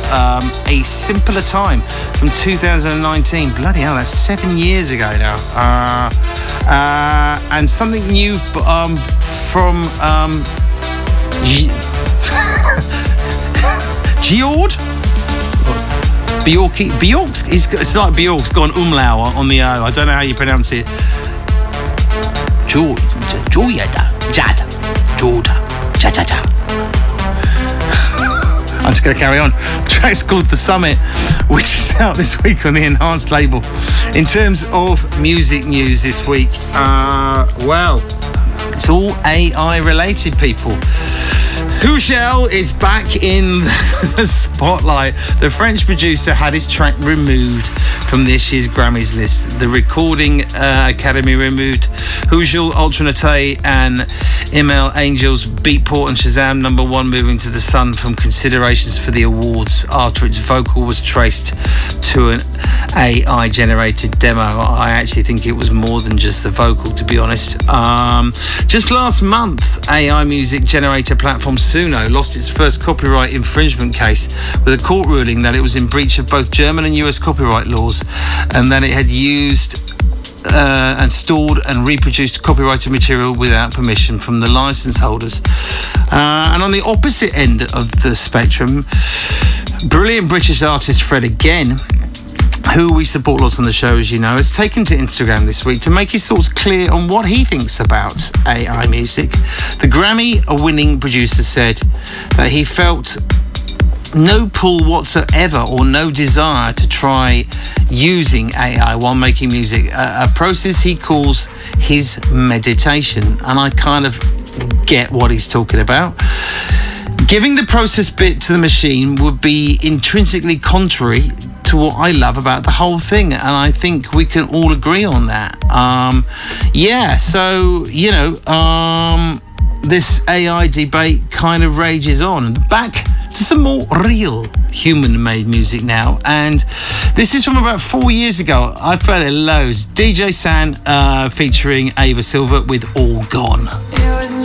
A Simpler Time from 2019. Bloody hell, that's 7 years ago now. And something new from Geord? Bjork's, it's like Bjork's gone umlaut on the O. I don't know how you pronounce it. Jorda. I'm just going to carry on. The track's called The Summit, which is out this week on the Enhanced label. In terms of music news this week, well, it's all AI related, people. Hugel is back in the spotlight. The French producer had his track removed from this year's Grammys list. The Recording Academy removed Hugel, Ultranate and Email Angel's Beatport and Shazam #1 Moving to the Sun from considerations for the awards after its vocal was traced to an AI generated demo. I actually think it was more than just the vocal, to be honest. Just last month, AI music generator platform Suno lost its first copyright infringement case with a court ruling that it was in breach of both German and US copyright laws and that it had used and stored and reproduced copyrighted material without permission from the license holders. And on the opposite end of the spectrum, brilliant British artist Fred Again, who we support lots on the show, as you know, has taken to Instagram this week to make his thoughts clear on what he thinks about AI music. The Grammy-winning producer said that he felt no pull whatsoever or no desire to try using AI while making music, a process he calls his meditation. And I kind of get what he's talking about. Giving the process bit to the machine would be intrinsically contrary to what I love about the whole thing, and I think we can all agree on that. So you know, this AI debate kind of rages on. Back to some more real human-made music now, and this is from about 4 years ago. I played it loads. DJ San featuring Ava Silva with All Gone.